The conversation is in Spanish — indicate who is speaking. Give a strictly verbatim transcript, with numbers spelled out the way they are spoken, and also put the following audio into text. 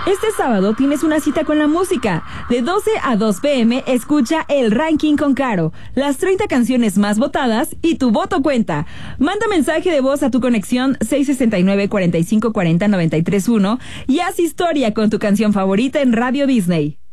Speaker 1: Este sábado tienes una cita con la música. De doce a dos pm escucha el Ranking con Caro, las treinta canciones más votadas y tu voto cuenta. Manda mensaje de voz a tu conexión seis sesenta y nueve, cuarenta y cinco cuarenta, noventa y tres uno y haz historia con tu canción favorita en Radio Disney.